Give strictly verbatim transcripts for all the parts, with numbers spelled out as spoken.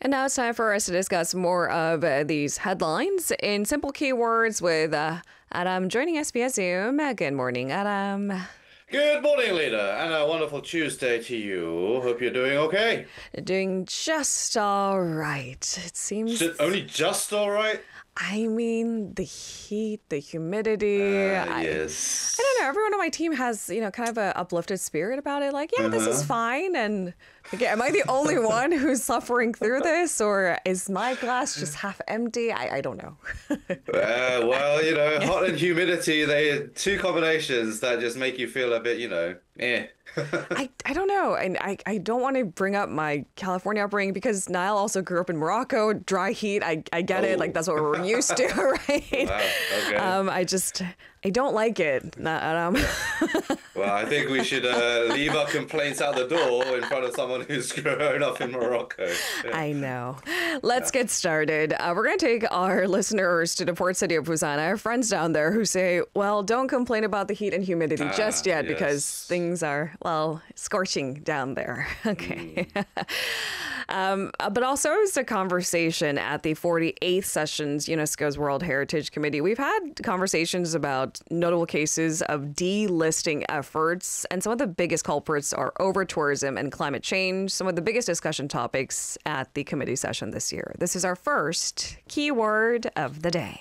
And now it's time for us to discuss more of uh, these headlines in simple keywords with uh, Adam joining us via Zoom. Uh, Good morning, Adam. Good morning, Lena, and a wonderful Tuesday to you. Hope you're doing okay. Doing just all right. It seems. Is it only just all right? I mean, the heat, the humidity. Uh, I, yes. I don't know. Everyone on my team has, you know, kind of a uplifted spirit about it. Like, yeah, this is Uh-huh. fine. And again, am I the only one who's suffering through this, or is my glass just half empty? I, I don't know. Uh, well, you know, hot and humidity, they are two combinations that just make you feel a bit, you know, eh. I, I don't know. And I, I don't want to bring up my California upbringing because Niall also grew up in Morocco, dry heat. I, I get it. Oh. Like, that's what we're used to, right? Wow, okay. Um, I just, I don't like it. Not, um, Well, I think we should uh, leave our complaints out the door in front of someone who's grown up in Morocco. Yeah. I know. Let's get started. Uh, we're going to take our listeners to the port city of Busan. I have friends down there who say, well, don't complain about the heat and humidity Ah, just yet because yes. things are, well, scorching down there. Okay. um, uh, but also, it was a conversation at the forty-eighth Sessions UNESCO's World Heritage Committee. We've had conversations about notable cases of delisting efforts, and some of the biggest culprits are over-tourism and climate change, some of the biggest discussion topics at the committee session this year. This is our first keyword of the day.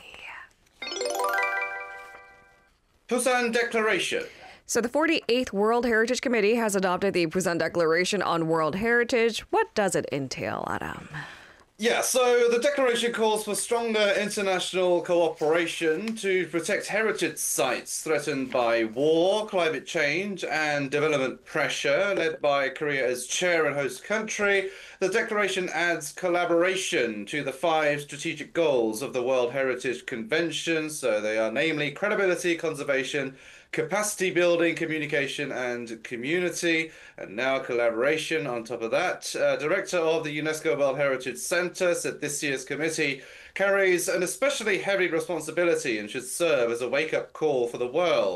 Busan Declaration. So the forty-eighth World Heritage Committee has adopted the Busan Declaration on World Heritage. What does it entail, Adam? Yeah, so the declaration calls for stronger international cooperation to protect heritage sites threatened by war, climate change, and development pressure. Led by Korea as chair and host country, the declaration adds collaboration to the five strategic goals of the World Heritage Convention. So they are namely credibility, conservation, capacity building, communication, and community, and now collaboration on top of that. Uh, director of the UNESCO World Heritage Center said this year's committee carries an especially heavy responsibility and should serve as a wake-up call for the world.